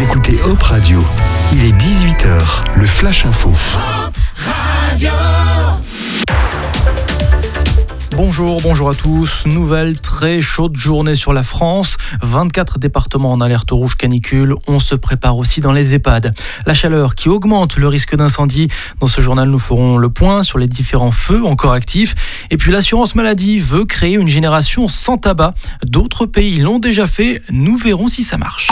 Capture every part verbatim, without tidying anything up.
Vous écoutez Hop Radio. Il est dix-huit heures, le Flash Info. Hop Radio. Bonjour, bonjour à tous. Nouvelle très chaude journée sur la France. vingt-quatre départements en alerte rouge canicule. On se prépare aussi dans les EHPAD. La chaleur qui augmente le risque d'incendie. Dans ce journal, nous ferons le point sur les différents feux encore actifs. Et puis l'assurance maladie veut créer une génération sans tabac. D'autres pays l'ont déjà fait. Nous verrons si ça marche.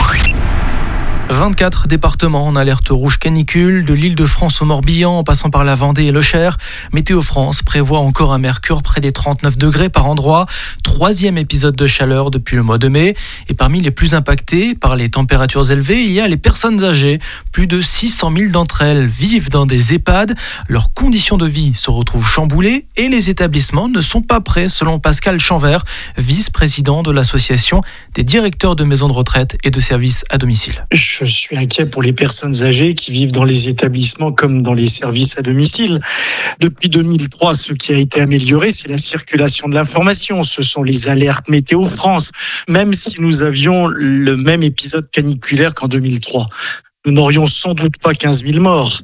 vingt-quatre départements en alerte rouge canicule, de l'Île-de-France au Morbihan en passant par la Vendée et le Cher. Météo France prévoit encore un mercure près des trente-neuf degrés par endroit. Troisième épisode de chaleur depuis le mois de mai. Et parmi les plus impactés par les températures élevées, il y a les personnes âgées. Plus de six cent mille d'entre elles vivent dans des EHPAD. Leurs conditions de vie se retrouvent chamboulées et les établissements ne sont pas prêts, selon Pascal Chanvert, vice-président de l'association des directeurs de maisons de retraite et de services à domicile. Je suis inquiet pour les personnes âgées qui vivent dans les établissements comme dans les services à domicile. Depuis deux mille trois, ce qui a été amélioré, c'est la circulation de l'information. Ce sont les alertes Météo France, même si nous avions le même épisode caniculaire qu'en deux mille trois. Nous n'aurions sans doute pas quinze mille morts.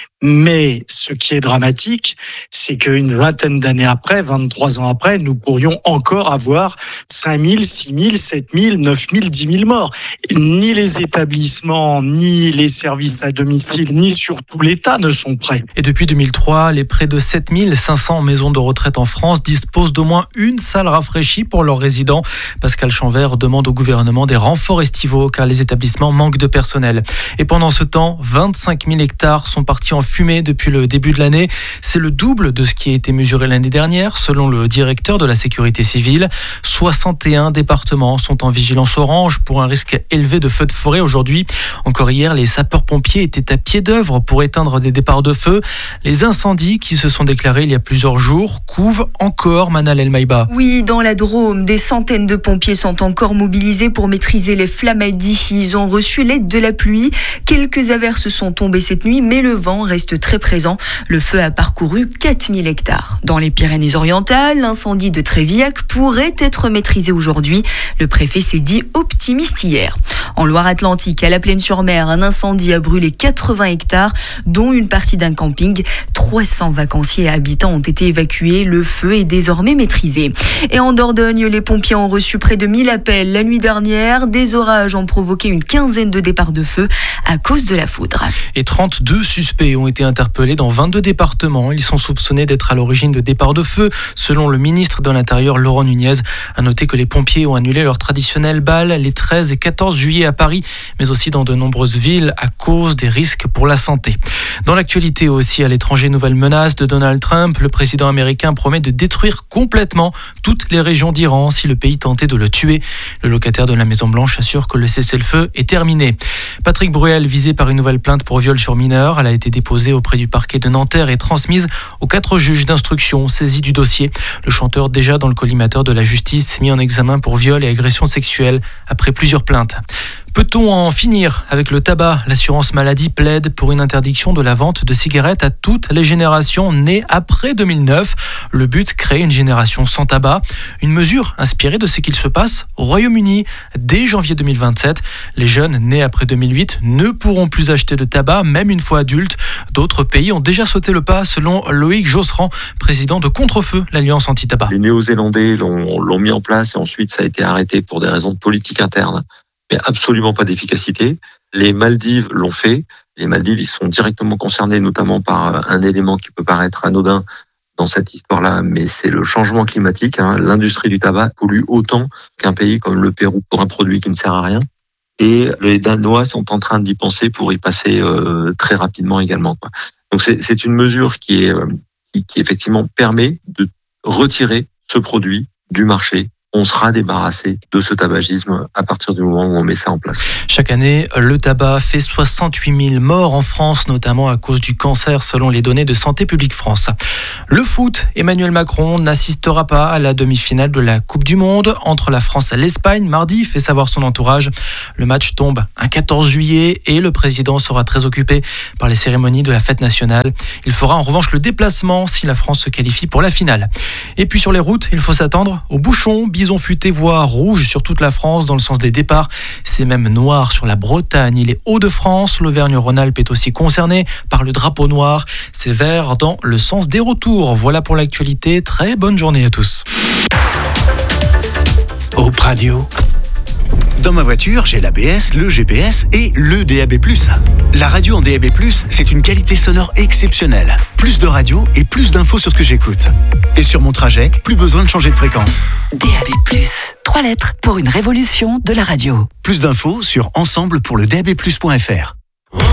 Mais ce qui est dramatique, c'est qu'une vingtaine d'années après, vingt-trois ans après, nous pourrions encore avoir cinq mille, six mille, sept mille, neuf mille, dix mille morts. Ni les établissements, ni les services à domicile, ni surtout l'État ne sont prêts. Et depuis deux mille trois, les près de sept mille cinq cents maisons de retraite en France disposent d'au moins une salle rafraîchie pour leurs résidents. Pascal Chanvert demande au gouvernement des renforts estivaux car les établissements manquent de personnel. Et pendant ce temps, vingt-cinq mille hectares sont partis en fumée depuis le début de l'année. C'est le double de ce qui a été mesuré l'année dernière, selon le directeur de la sécurité civile. soixante et un départements sont en vigilance orange pour un risque élevé de feux de forêt aujourd'hui. Encore hier, les sapeurs-pompiers étaient à pied d'œuvre pour éteindre des départs de feu. Les incendies qui se sont déclarés il y a plusieurs jours couvent encore, Manal El Maïba. Oui, dans la Drôme, des centaines de pompiers sont encore mobilisés pour maîtriser les flammadis. Ils ont reçu l'aide de la pluie. Quelques averses sont tombées cette nuit, mais le vent reste très présent. Le feu a parcouru quatre mille hectares. Dans les Pyrénées-Orientales, l'incendie de Trévillac pourrait être maîtrisé aujourd'hui. Le préfet s'est dit optimiste hier. En Loire-Atlantique, à la Plaine-sur-Mer, un incendie a brûlé quatre-vingts hectares, dont une partie d'un camping. trois cents vacanciers et habitants ont été évacués. Le feu est désormais maîtrisé. Et en Dordogne, les pompiers ont reçu près de mille appels la nuit dernière. Des orages ont provoqué une quinzaine de départs de feu à cause de la foudre. Et trente-deux suspects ont été interpellés dans vingt-deux départements. Ils sont soupçonnés d'être à l'origine de départs de feu, selon le ministre de l'Intérieur, Laurent Nunez. À noter que les pompiers ont annulé leur traditionnel bal les treize et quatorze juillet à Paris, mais aussi dans de nombreuses villes à cause des risques pour la santé. Dans l'actualité aussi, à l'étranger, nouvelle menace de Donald Trump. Le président américain promet de détruire complètement toutes les régions d'Iran si le pays tentait de le tuer. Le locataire de la Maison-Blanche assure que le cessez-le-feu est terminé. Patrick Bruel, visé par une nouvelle plainte pour viol sur mineur. Elle a été déposée auprès du parquet de Nanterre et transmise aux quatre juges d'instruction saisis du dossier. Le chanteur, déjà dans le collimateur de la justice, mis en examen pour viol et agression sexuelle après plusieurs plaintes. Peut-on en finir avec le tabac ? L'assurance maladie plaide pour une interdiction de la vente de cigarettes à toutes les générations nées après deux mille neuf. Le but, créer une génération sans tabac. Une mesure inspirée de ce qu'il se passe au Royaume-Uni. Dès janvier deux mille vingt-sept, les jeunes nés après deux mille huit ne pourront plus acheter de tabac, même une fois adultes. D'autres pays ont déjà sauté le pas, selon Loïc Josserand, président de Contre-Feu, l'Alliance anti-tabac. Les Néo-Zélandais l'ont, l'ont mis en place et ensuite ça a été arrêté pour des raisons de politique interne. Mais absolument pas d'efficacité. Les Maldives l'ont fait. Les Maldives, ils sont directement concernés, notamment par un élément qui peut paraître anodin dans cette histoire-là, mais c'est le changement climatique. Hein. L'industrie du tabac pollue autant qu'un pays comme le Pérou pour un produit qui ne sert à rien. Et les Danois sont en train d'y penser pour y passer euh, très rapidement également. Quoi. Donc c'est, c'est une mesure qui, est, euh, qui, qui effectivement permet de retirer ce produit du marché. On sera débarrassé de ce tabagisme à partir du moment où on met ça en place. Chaque année, le tabac fait soixante-huit mille morts en France, notamment à cause du cancer, selon les données de Santé publique France. Le foot, Emmanuel Macron n'assistera pas à la demi-finale de la Coupe du Monde entre la France et l'Espagne mardi, fait savoir son entourage. Le match tombe un quatorze juillet et le président sera très occupé par les cérémonies de la fête nationale. Il fera en revanche le déplacement si la France se qualifie pour la finale. Et puis sur les routes, il faut s'attendre aux bouchons. grisons futé, voire rouge sur toute la France dans le sens des départs. C'est même noir sur la Bretagne et les Hauts-de-France. L'Auvergne-Rhône-Alpes est aussi concernée par le drapeau noir. C'est vert dans le sens des retours. Voilà pour l'actualité. Très bonne journée à tous. Hop Radio. Dans ma voiture, j'ai l'A B S, le G P S et le D A B plus. La radio en D A B plus, c'est une qualité sonore exceptionnelle. Plus de radio et plus d'infos sur ce que j'écoute. Et sur mon trajet, plus besoin de changer de fréquence. D A B plus, trois lettres pour une révolution de la radio. Plus d'infos sur ensemble pour le D A B plus point F R.